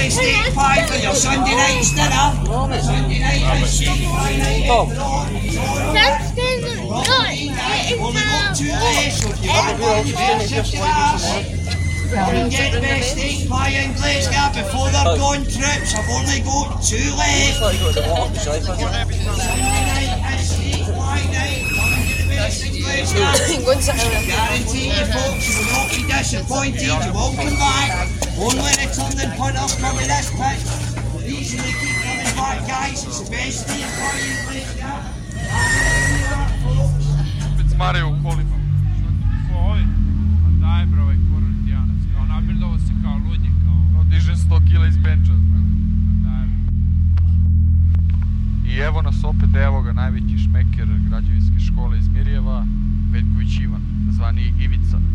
best 85 for your Sunday night's dinner. Sunday night is 85. Only got 2 left, so if you want one, you better shift your ass. Come and get the best steak pie in Glasgow before they're gone trips. I've only got 2 left. Sunday night is steak pie night. Come and get the best in Glasgow. Guarantee you folks, you will not be disappointed. You will come back. Only returning punters come to this pitch. Reason they keep coming back, guys. It's the best steak pie in Glasgow. Mario u kolima. Ko ovi? A daj bre ovaj korintijanac. Kao nabildovo se kao ludi. Kao dižem 100 kila iz benča. I evo nas opet, evo ga najveći šmeker građevinske škole iz Mirjeva, Veljković Ivan, zvani Ivica.